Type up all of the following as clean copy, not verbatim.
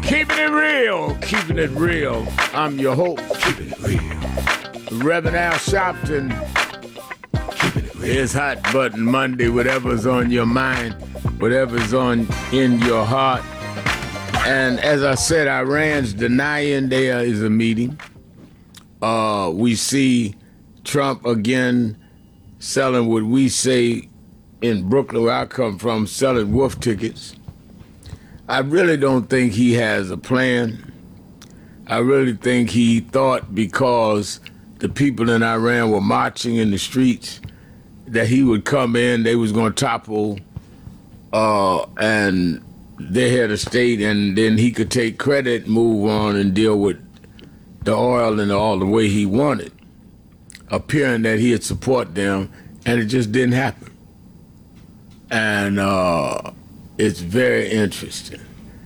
Keeping it real, keeping it real. I'm your host, keeping it real. Reverend Al Sharpton. Keeping it real. It's Hot Button Monday, whatever's on your mind, whatever's on in your heart. And as I said, Iran's denying there is a meeting. We see Trump again selling what we say in Brooklyn, where I come from, selling wolf tickets. I really don't think he has a plan. I really think he thought because the people in Iran were marching in the streets that he would come in, they was going to topple and their head of state, and then he could take credit, move on, and deal with the oil and all the way he wanted, appearing that he had support them, and it just didn't happen. And it's very interesting.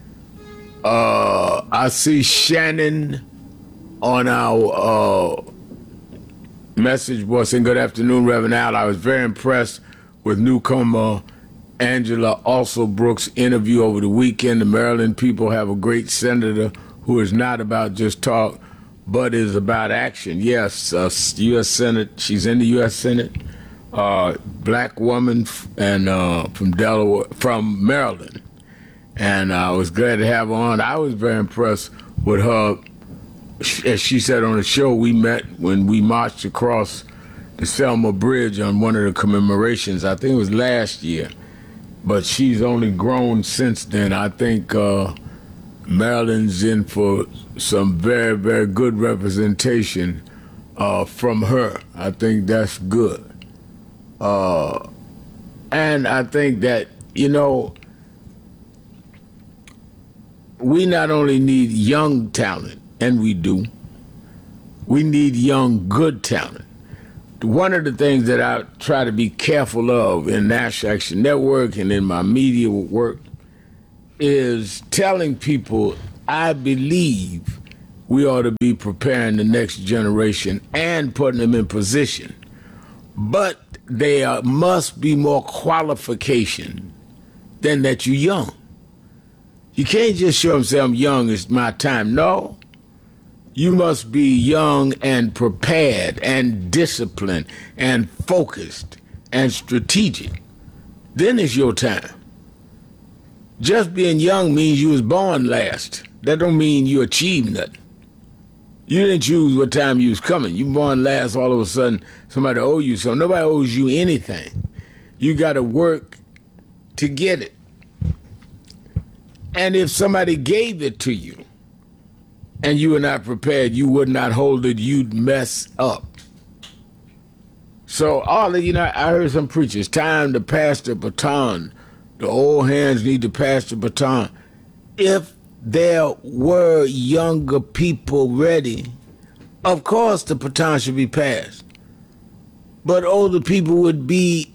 I see Shannon on our message board saying, good afternoon, Reverend Al. I was very impressed with newcomer Angela Alsobrooks' interview over the weekend. The Maryland people have a great senator who is not about just talk, but is about action. Yes, U.S. Senate. She's in the U.S. Senate. Black woman and from Delaware, from Maryland, and I was glad to have her on. I was very impressed with her. As she said on the show, we met when we marched across the Selma Bridge on one of the commemorations. I think it was last year, but she's only grown since then. I think Maryland's in for some very, very good representation from her. I think that's good. And I think that, we not only need young talent, and we do, we need young, good talent. One of the things that I try to be careful of in National Action Network and in my media work is telling people I believe we ought to be preparing the next generation and putting them in position. But there must be more qualification than that you're young. You can't just show them, say, I'm young, it's my time. No. You must be young and prepared and disciplined and focused and strategic. Then it's your time. Just being young means you was born last. That don't mean you achieved nothing. You didn't choose what time you was coming. You born last, all of a sudden somebody owe you something. Nobody owes you anything. You got to work to get it. And if somebody gave it to you and you were not prepared, you would not hold it, you'd mess up. So I heard some preachers, time to pass the baton. The old hands need to pass the baton. If there were younger people ready, of course the baton should be passed. But older people would be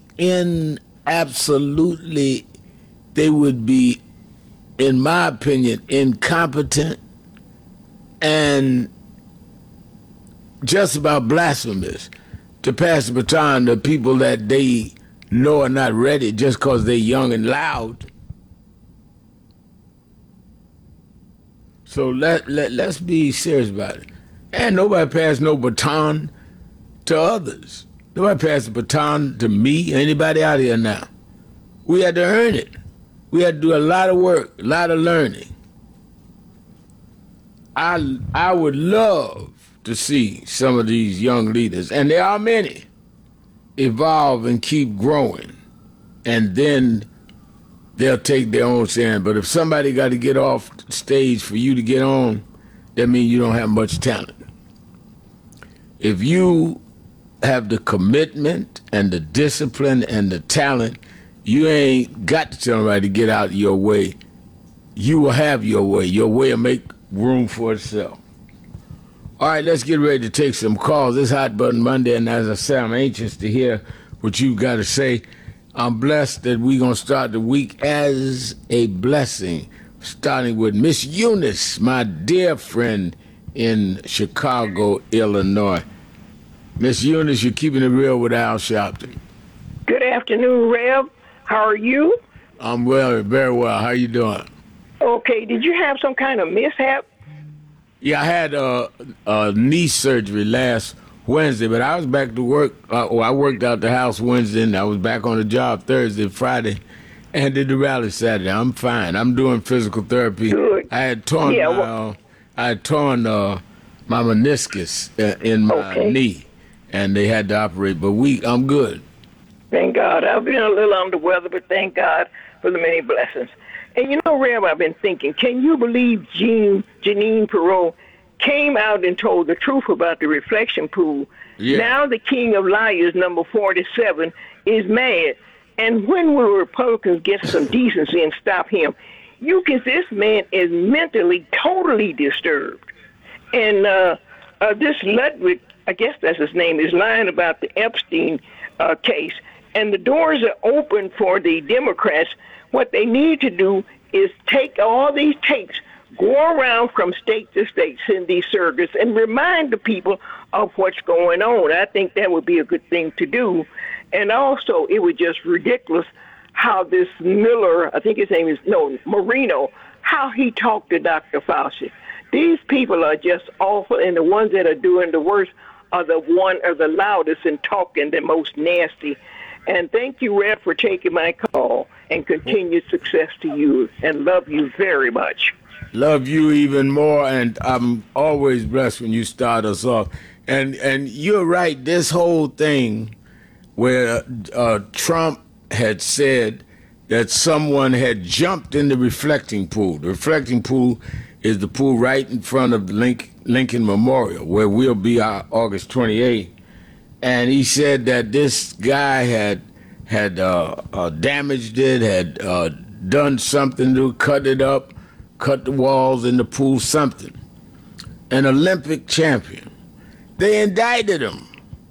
they would be, in my opinion, incompetent and just about blasphemous to pass the baton to people that they know are not ready just because they're young and loud. So let's be serious about it. And nobody passed no baton to others. Nobody passed the baton to me, anybody out here now. We had to earn it. We had to do a lot of work, a lot of learning. I would love to see some of these young leaders, and there are many, evolve and keep growing. And then they'll take their own stand. But if somebody got to get off stage for you to get on, that means you don't have much talent. If you have the commitment and the discipline and the talent, you ain't got to tell somebody to get out of your way. You will have your way. Your way will make room for itself. All right, let's get ready to take some calls. This Hot Button Monday, and as I said, I'm anxious to hear what you've got to say. I'm blessed that we're going to start the week as a blessing, starting with Miss Eunice, my dear friend in Chicago, Illinois. Miss Eunice, you're keeping it real with Al Sharpton. Good afternoon, Rev. How are you? I'm well, very well. How you doing? Okay, did you have some kind of mishap? Yeah, I had knee surgery last Wednesday, but I was back to work. I worked out the house Wednesday, and I was back on the job Thursday, Friday, and did the rally Saturday. I'm fine. I'm doing physical therapy. Good. I had torn Yeah, my meniscus in my okay. knee, and they had to operate. But I'm good. Thank God. I've been a little under the weather, but thank God for the many blessings. And you know, Rev, I've been thinking, can you believe Janine Perot came out and told the truth about the reflection pool? Yeah. Now the king of liars, number 47, is mad. And when will Republicans get some decency and stop him? This man is mentally totally disturbed. And this Ludwig, I guess that's his name, is lying about the Epstein case. And the doors are open for the Democrats. What they need to do is take all these tapes, go around from state to state, send these surrogates, and remind the people of what's going on. I think that would be a good thing to do. And also, it was just ridiculous how this Miller, I think his name is, Marino, how he talked to Dr. Fauci. These people are just awful, and the ones that are doing the worst are the loudest and talking the most nasty. And thank you, Rev, for taking my call, and continued success to you, and love you very much. Love you even more, and I'm always blessed when you start us off. And you're right, this whole thing where Trump had said that someone had jumped in the reflecting pool. The reflecting pool is the pool right in front of the Lincoln Memorial, where we'll be August 28th. And he said that this guy had damaged it, had done something to cut it up, cut the walls in the pool, something. An Olympic champion. They indicted him.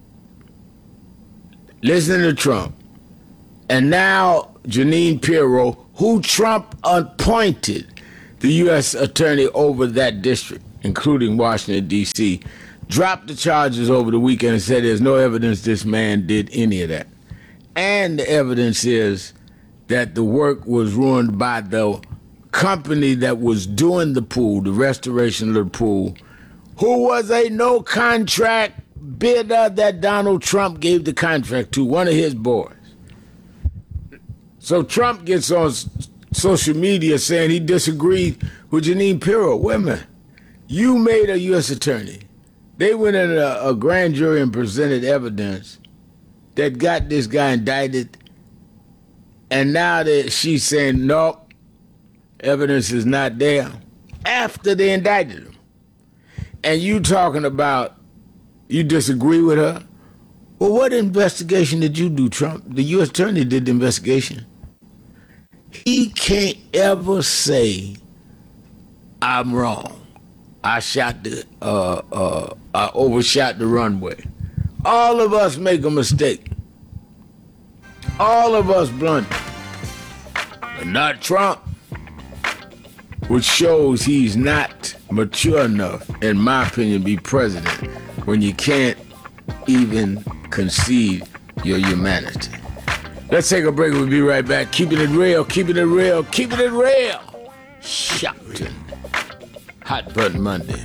Listen to Trump. And now Janine Pirro, who Trump appointed the U.S. attorney over that district, including Washington, D.C., dropped the charges over the weekend and said there's no evidence this man did any of that. And the evidence is that the work was ruined by the company that was doing the pool, the restoration of the pool, who was a no-contract bidder that Donald Trump gave the contract to, one of his boys. So Trump gets on social media saying he disagreed with Janine Pirro. Wait a minute. You made a U.S. attorney. They went in a grand jury and presented evidence that got this guy indicted, and now that she's saying, nope, evidence is not there, after they indicted him. And you talking about you disagree with her? Well, what investigation did you do, Trump? The U.S. attorney did the investigation. He can't ever say, I'm wrong. I overshot the runway. All of us make a mistake. All of us blunder. But not Trump, which shows he's not mature enough, in my opinion, to be president when you can't even concede your humanity. Let's take a break. We'll be right back. Keeping it real, keeping it real, keeping it real. Shouting. Hot Button Monday.